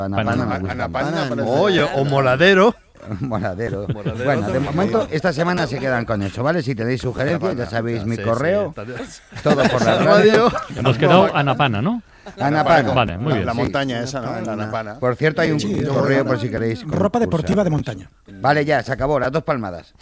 Anapana me gusta más. Oye, o moladero. Moladero. Bueno, de momento, esta semana se quedan con eso, ¿vale? Si tenéis sugerencias, ya sabéis mi correo. Todo por la radio. Hemos quedado Anapana, ¿no? Anapana. Vale, muy bien. La montaña esa, ¿no? La Anapana. Por cierto, hay un correo por si queréis. Ropa deportiva de montaña. Vale, ya, se acabó, las 2 palmadas.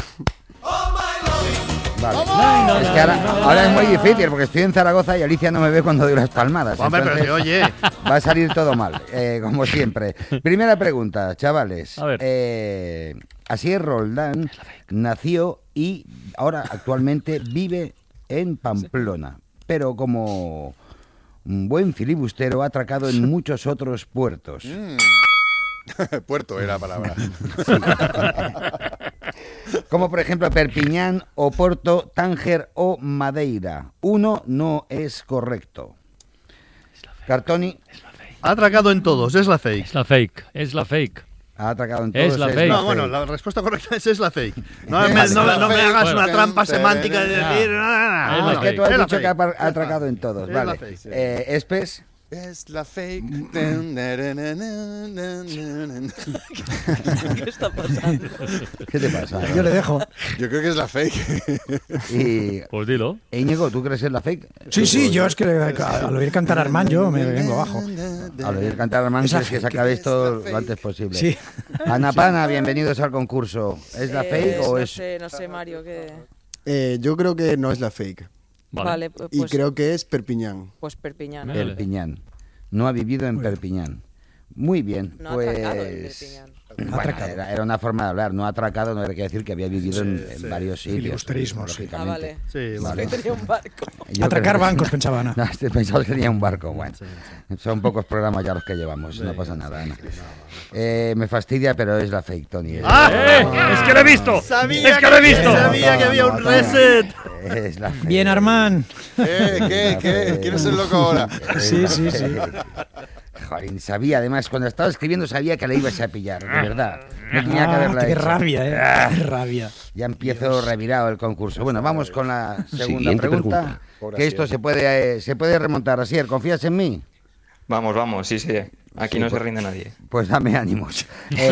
Vale. Es que ahora es muy difícil porque estoy en Zaragoza y Alicia no me ve cuando doy las palmadas. Hombre, pero entonces oye. va a salir todo mal, como siempre. Primera pregunta, chavales. A ver. Asier Roldán nació y ahora actualmente vive en Pamplona, pero como un buen filibustero ha atracado en muchos otros puertos. Puerto era la palabra. Como por ejemplo Perpiñán, Oporto, Tánger o Madeira. Uno no es correcto. Cartoni Ha atracado en todos, es la fake. Es la fake. ha atracado en todos. Es la fake. No, bueno, la respuesta correcta es la fake. No me fake. hagas una trampa semántica de decir... No, es que tú has Es la dicho que fake. ha atracado en todos. Es Vale. la fake, sí. Espes. Es la fake. ¿Qué está pasando? ¿Qué te pasa? Yo le dejo. Yo creo que es la fake. Y Pues dilo. Íñigo, ¿tú crees en la fake? Sí, yo es que al oír cantar a Armand yo me vengo abajo. Al oír cantar Armand, Es la quieres que se fake. acabe esto lo antes posible. Sí. Anapana, bienvenidos al concurso. ¿Es la fake o es...? No sé, Mario, ¿qué? Yo creo que no es la fake. Vale, Y pues, creo que es Perpiñán. pues Perpiñán. Vale. Perpiñán. No ha vivido en Perpiñán. Muy bien, No ha pues... atracado en Perpiñán. Bueno, era una forma de hablar, no ha atracado, no era que decir que había vivido en varios sitios. Filibusterismo, sí. lógicamente. Vale. Sí, Vale. Tenía un barco. Yo Atracar creo que- bancos, pensaba Ana. No, pensaba que tenía un barco. Bueno, son pocos programas ya los que llevamos, no pasa nada, Ana. Me fastidia, pero es la fake, Tony. ¡Es que lo he visto! ¡Es que lo he visto! Sabía que había un reset. Es la fake. Bien, Armand. ¿Qué? ¿Quién es el loco ahora? Sí. Joder, sabía, además, cuando estaba escribiendo sabía que la ibas a pillar, de verdad. No tenía que haberla Qué hecho. rabia, qué rabia. Ya empiezo revirado el concurso. Bueno, vamos con la segunda Siguiente pregunta. pregunta. Que esto se puede remontar. Asier, ¿confías en mí? Vamos, sí. Aquí Sí, no pues- se rinde nadie. Pues dame ánimos.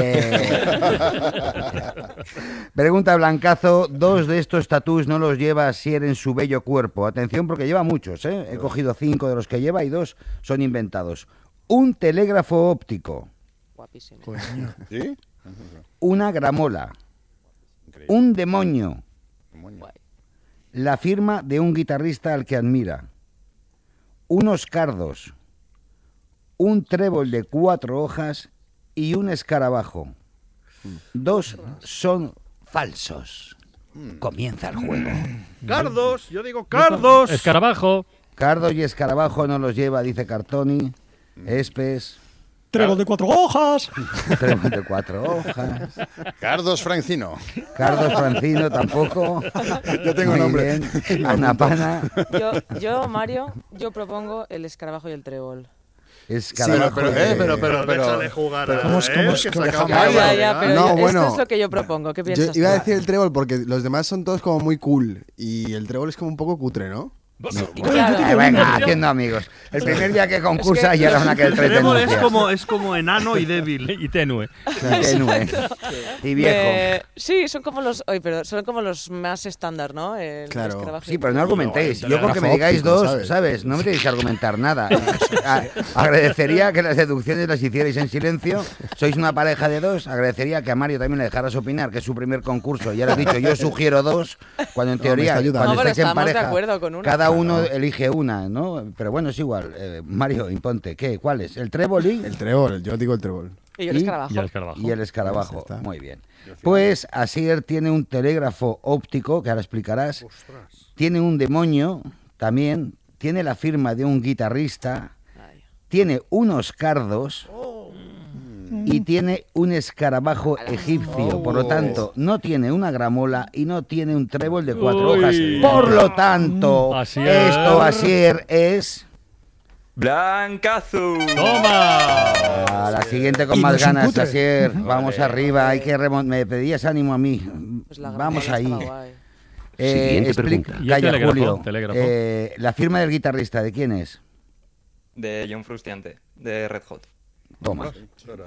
Pregunta Blancazo. 2 de estos tatús no los lleva Asier en su bello cuerpo. Atención porque lleva muchos, ¿eh? He cogido 5 de los que lleva y 2 son inventados. Un telégrafo óptico. Guapísimo. ¿Sí? Una gramola. Un demonio. Guay. La firma de un guitarrista al que admira. Unos cardos. Un trébol de 4 hojas y un escarabajo. 2 son falsos. Comienza el juego. Cardos, yo digo cardos. Escarabajo. Cardos y escarabajo no los lleva, dice Cartoni. Espes. Trébol de 4 hojas. Trébol de 4 hojas. Cardos Francino. Cardos Francino tampoco. Yo tengo Muy nombre. bien. Anapana. Yo, Mario, yo propongo el escarabajo y el trébol. Escarabajo. Pero déjale jugar. ¿Cómo es que que se acaba dejamos- Ya, pero No, bueno. esto es lo que yo propongo. ¿Qué Yo piensas iba a tú? decir el trébol porque los demás son todos como muy cool y el trébol es como un poco cutre, ¿no? Claro. Venga, haciendo amigos. El primer día que concursa Es que ya era una que el El trébol es 3 como enano y débil. Y tenue. tenue y viejo. Sí, son como los. Oye, pero son como los más estándar, ¿no? El Claro. escarabajo y Sí, el pero no trébol. argumentéis. el Yo con que me telégrafo digáis óptico, dos, ¿sabes? No me tenéis que argumentar nada. Agradecería que las deducciones las hicierais en silencio. Sois una pareja de 2. Agradecería que a Mario también le dejaras opinar, que es su primer concurso. Ya lo he dicho, yo sugiero 2, cuando en No, me teoría, está ayudando. cuando No, pero estáis en estamos de pareja, acuerdo con una. cada uno elige una, ¿no? Pero bueno, es igual. Mario, imponte. ¿Qué? ¿Cuál es? ¿El trébol y...? El trébol, yo digo el trébol. Y yo el escarabajo. Y el escarabajo. Y el escarabajo. Pues ya está. Muy bien. Pues Asier tiene un telégrafo óptico, que ahora explicarás. Tiene un demonio también. Tiene la firma de un guitarrista. Ay. Tiene unos cardos. Y tiene un escarabajo egipcio. Por lo tanto, no tiene una gramola y no tiene un trébol de 4 Uy. hojas. Por lo tanto, Asier. esto, Asier, es... ¡Blancazo! ¡Toma! A la siguiente con Y más nos ganas, incute. Asier. Vamos arriba, hay que me pedías ánimo a mí. Pues la Vamos gramola ahí. estaba guay. Siguiente Explica, pregunta. Y el calla, telégrafo, Julio. telégrafo. La firma del guitarrista, ¿de quién es? De John Frusciante, de Red Hot. Toma.